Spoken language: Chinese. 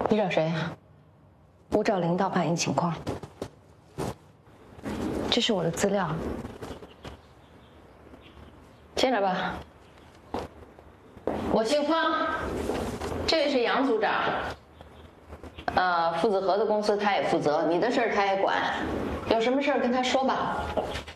你找谁呀？ 我找领导反映情况。这是我的资料。 进来吧。我姓方，这位是杨组长。父子合资公司他也负责，你的事儿他也管，有什么事儿跟他说吧。